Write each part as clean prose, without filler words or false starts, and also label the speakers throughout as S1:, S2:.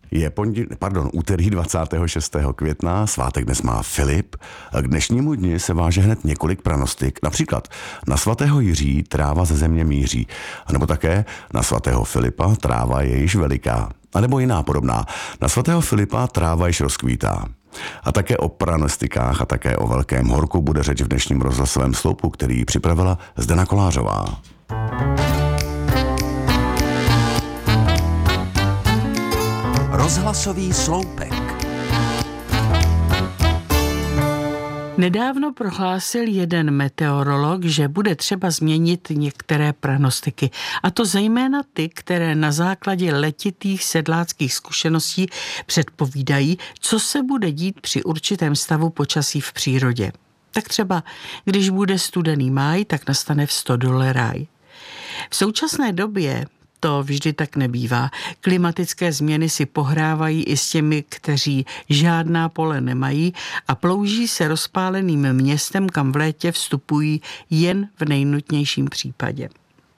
S1: Je úterý 26. května, svátek dnes má Filip. K dnešnímu dni se váže hned několik pranostik, například na svatého Jiří tráva ze země míří, anebo také na svatého Filipa tráva je již veliká, anebo jiná podobná, na svatého Filipa tráva již rozkvítá. A také o pranostikách a také o Velkém horku bude řeč v dnešním rozhlasovém sloupu, který připravila Zdena Kolářová.
S2: Rozhlasový sloupek.
S3: Nedávno prohlásil jeden meteorolog, že bude třeba změnit některé pranostiky. A to zejména ty, které na základě letitých sedláckých zkušeností předpovídají, co se bude dít při určitém stavu počasí v přírodě. Tak třeba, když bude studený máj, tak nastane v stodole ráj. V současné době to vždy tak nebývá. Klimatické změny si pohrávají i s těmi, kteří žádná pole nemají a plouží se rozpáleným městem, kam v létě vstupují jen v nejnutnějším případě.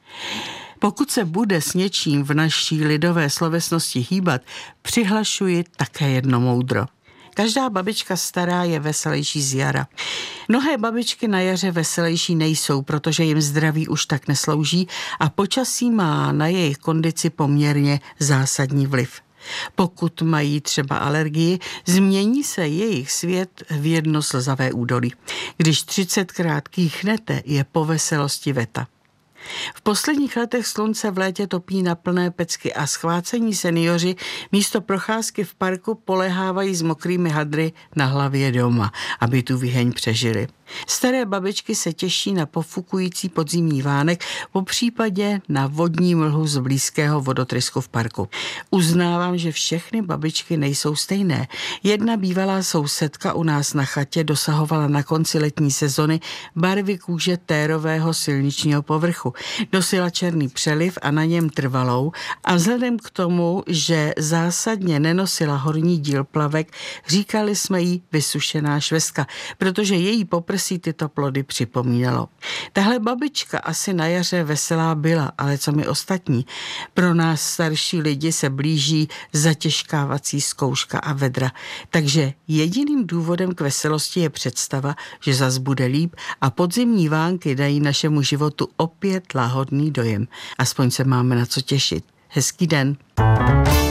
S3: Pokud se bude s něčím v naší lidové slovesnosti hýbat, přihlašuji také jedno moudro. Každá babička stará je veselější z jara. Mnohé babičky na jaře veselější nejsou, protože jim zdraví už tak neslouží a počasí má na jejich kondici poměrně zásadní vliv. Pokud mají třeba alergii, změní se jejich svět v jedno slzavé údolí. Když 30krát kýchnete, je po veselosti veta. V posledních letech slunce v létě topí na plné pecky a schvácení seniori místo procházky v parku polehávají s mokrými hadry na hlavě doma, aby tu viheň přežili. Staré babičky se těší na pofukující podzimní vánek, popřípadě na vodní mlhu z blízkého vodotrysku v parku. Uznávám, že všechny babičky nejsou stejné. Jedna bývalá sousedka u nás na chatě dosahovala na konci letní sezony barvy kůže térového silničního povrchu. Nosila černý přeliv a na něm trvalou a vzhledem k tomu, že zásadně nenosila horní díl plavek, říkali jsme jí vysušená švestka, protože její poprsí tyto plody připomínalo. Tahle babička asi na jaře veselá byla, ale co my ostatní? Pro nás starší lidi se blíží zatěžkávací zkouška a vedra. Takže jediným důvodem k veselosti je představa, že zas bude líp a podzimní vánky dají našemu životu opět lahodný dojem. Aspoň se máme na co těšit. Hezký den.